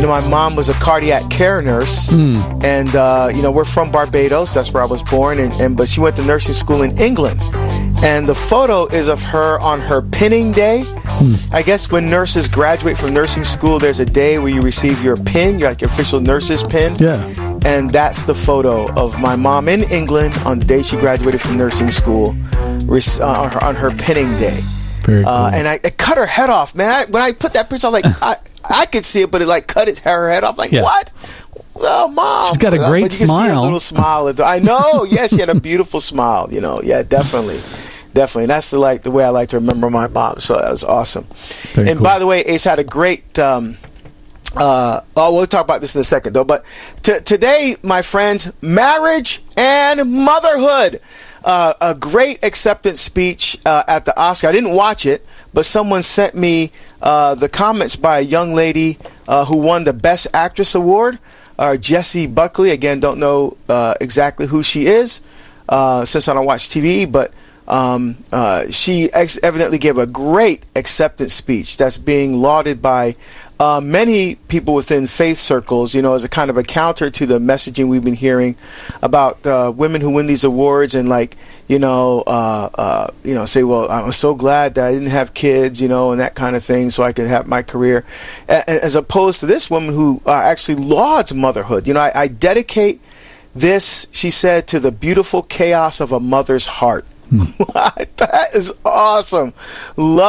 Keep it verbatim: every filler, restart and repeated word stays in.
know, my mom was a cardiac care nurse, mm. and uh, you know, we're from Barbados. That's where I was born, and, and but she went to nursing school in England. And the photo is of her on her pinning day. Hmm. I guess when nurses graduate from nursing school, there's a day where you receive your pin, your like your official nurse's pin. Yeah. And that's the photo of my mom in England on the day she graduated from nursing school, uh, on, her, on her pinning day. Very cool. Uh, and I it cut her head off, man. I, when I put that picture, I was like, I, I could see it, but it like cut it, her head off. Like, yeah. What? Oh, mom. She's got a great but you can smile. See a little smile. I know. Yes, she had a beautiful smile. You know. Yeah, definitely. Definitely. And that's the, like, the way I like to remember my mom. So that was awesome. Very and cool. by the way, Ace had a great, um, uh, oh, we'll talk about this in a second, though. But t- today, my friends, marriage and motherhood. Uh, a great acceptance speech uh, at the Oscar. I didn't watch it, but someone sent me uh, the comments by a young lady uh, who won the Best Actress Award, uh, Jessie Buckley. Again, don't know uh, exactly who she is uh, since I don't watch T V, but Um, uh, she ex- evidently gave a great acceptance speech that's being lauded by uh, many people within faith circles, you know, as a kind of a counter to the messaging we've been hearing about uh, women who win these awards and, like, you know, uh, uh, you know, say, well, I'm so glad that I didn't have kids, you know, and that kind of thing, so I could have my career. A- as opposed to this woman who uh, actually lauds motherhood. You know, I, I dedicate this, she said, to the beautiful chaos of a mother's heart. That is awesome. Love